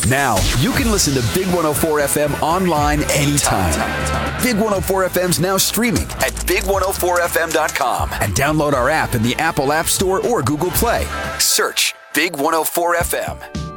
Now, you can listen to Big 104 FM online anytime. Big 104 FM's now streaming at big104fm.com and download our app in the Apple App Store or Google Play. Search Big 104 FM.